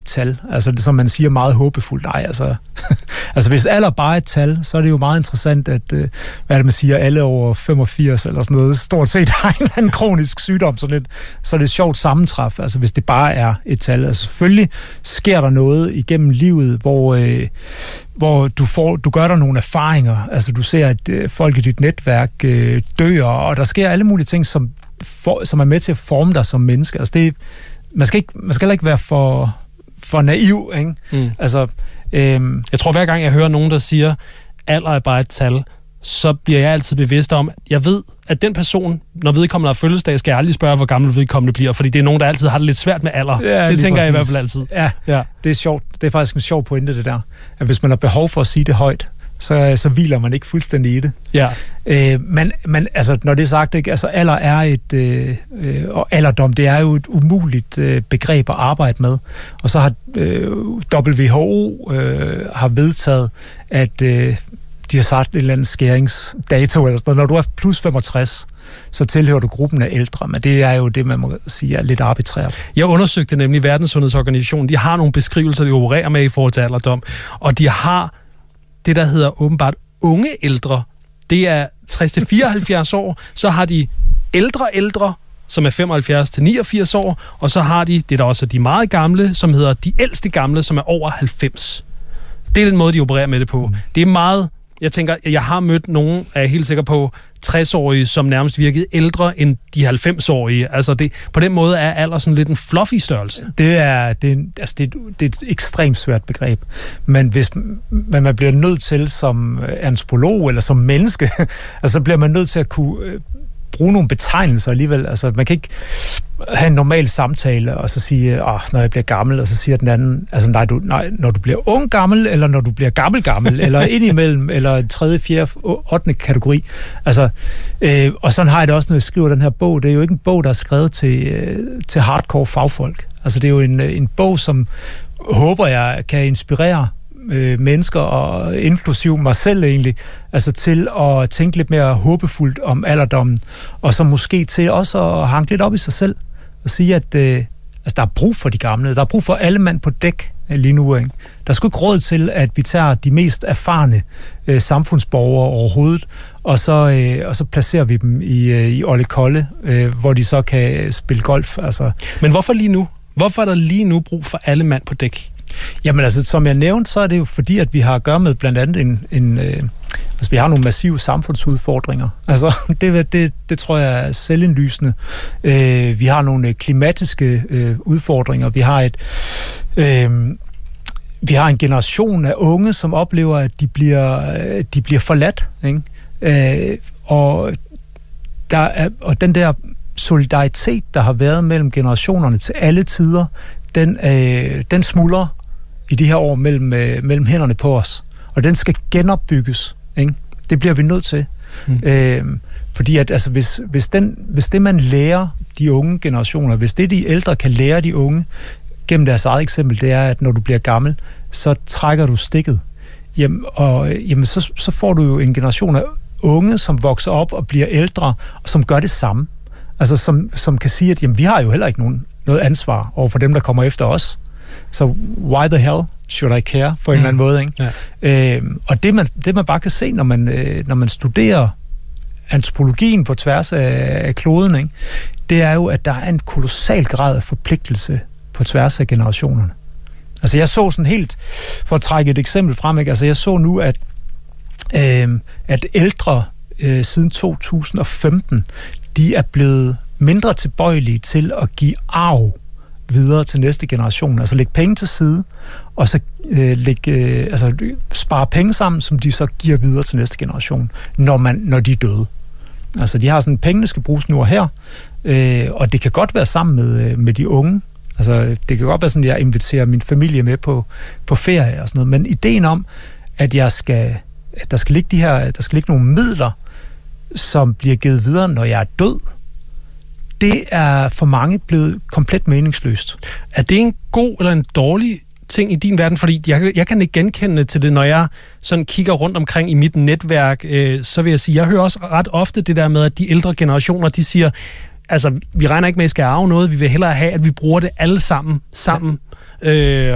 tal. Altså det, som man siger, meget håbefuldt. Nej, altså hvis alder bare er et tal, så er det jo meget interessant, at, hvad er det, man siger, alle over 85 eller sådan noget, stort set har en eller anden kronisk sygdom, så det er et sjovt sammentræf, altså hvis det bare er et tal. Altså selvfølgelig sker der noget igennem livet, hvor du gør dig nogle erfaringer. Altså du ser, at folk i dit netværk dør, og der sker alle mulige ting, som er med til at forme dig som menneske. Altså man skal heller ikke være for naiv, ikke? Altså, jeg tror, hver gang jeg hører nogen, der siger, alder er bare et tal, så bliver jeg altid bevidst om, jeg ved, at den person, når vedkommende har fødselsdag, skal jeg aldrig spørge, hvor gammel vedkommende bliver, fordi det er nogen, der altid har det lidt svært med alder. Ja, det tænker jeg i hvert fald altid. Ja, det er sjovt. Det er faktisk en sjov pointe, det der. At hvis man har behov for at sige det højt, så hviler man ikke fuldstændig i det. Ja. Men altså, når det er sagt, ikke, altså alder er og alderdom, det er jo et umuligt begreb at arbejde med. Og så har WHO har vedtaget, at de har sagt et eller andet skæringsdato eller sådan noget. Når du er plus 65, så tilhører du gruppen af ældre, men det er jo det, man må sige er lidt arbitrært. Jeg undersøgte nemlig Verdenssundhedsorganisationen. De har nogle beskrivelser, de opererer med i forhold til alderdom, og de har det, der hedder åbenbart unge ældre. Det er 60-74 år, så har de ældre, som er 75-89 år, og så har de, det er der også de meget gamle, som hedder de ældste gamle, som er over 90. Det er den måde, de opererer med det på. Det er meget, jeg tænker, jeg har mødt nogen, er jeg helt sikker på, 60-årige, som nærmest virkede ældre end de 90-årige. Altså på den måde er alder sådan lidt en fluffy størrelse. Det er et ekstremt svært begreb. Men man bliver nødt til som antropolog eller som menneske, altså så bliver man nødt til at kunne bruge nogle betegnelser alligevel. Altså man kan ikke have en normal samtale og så sige, når jeg bliver gammel, og så siger den anden, altså nej, når du bliver ung gammel, eller når du bliver gammel, eller indimellem, eller 3., 4., 8. kategori. Altså, og sådan har jeg det også, når jeg skriver den her bog. Det er jo ikke en bog, der er skrevet til hardcore fagfolk. Altså det er jo en bog, som håber jeg kan inspirere mennesker, og inklusive mig selv egentlig, altså til at tænke lidt mere håbefuldt om alderdommen, og så måske til også at hanke lidt op i sig selv, og sige, at der er brug for de gamle, der er brug for alle mand på dæk lige nu, ikke? Der er sgu ikke råd til, at vi tager de mest erfarne samfundsborgere overhovedet, og så placerer vi dem i Olle Kolle, hvor de så kan spille golf. Altså. Men hvorfor lige nu? Hvorfor er der lige nu brug for alle mand på dæk? Jamen altså, som jeg nævnte, så er det jo fordi, at vi har at gøre med blandt andet vi har nogle massive samfundsudfordringer. Altså, det tror jeg er selvindlysende. Vi har nogle klimatiske udfordringer. Vi har en generation af unge, som oplever, at de bliver forladt, ikke? Og den der solidaritet, der har været mellem generationerne til alle tider, den smuldrer i de her år mellem hænderne på os. Og den skal genopbygges, ikke? Det bliver vi nødt til. Fordi at, altså, hvis det, man lærer de unge generationer, hvis det, de ældre kan lære de unge gennem deres eget eksempel, det er, at når du bliver gammel, så trækker du stikket. Jamen, så får du jo en generation af unge, som vokser op og bliver ældre, og som gør det samme. Altså, som kan sige, at jamen, vi har jo heller ikke noget ansvar over for dem, der kommer efter os. Så why the hell should I care, på en eller anden måde, ikke? Ja. Og det man bare kan se, når man studerer antropologien på tværs af kloden, ikke? Det er jo, at der er en kolossal grad af forpligtelse på tværs af generationerne. Altså jeg så sådan helt, for at trække et eksempel frem, ikke? Altså jeg så nu, at ældre siden 2015, de er blevet mindre tilbøjelige til at give arv videre til næste generation. Altså lægge penge til side, og så spare penge sammen, som de så giver videre til næste generation, når de er døde. Altså de har sådan, pengene skal bruges nu og her, og det kan godt være sammen med de unge. Altså det kan godt være sådan, at jeg inviterer min familie med på ferie og sådan noget, men ideen om, at der skal ligge nogle midler, som bliver givet videre, når jeg er død, det er for mange blevet komplet meningsløst. Er det en god eller en dårlig ting i din verden? Fordi jeg kan ikke genkende til det, når jeg sådan kigger rundt omkring i mit netværk, så vil jeg sige, jeg hører også ret ofte det der med, at de ældre generationer, de siger, altså, vi regner ikke med, at I skal arve noget, vi vil hellere have, at vi bruger det alle sammen.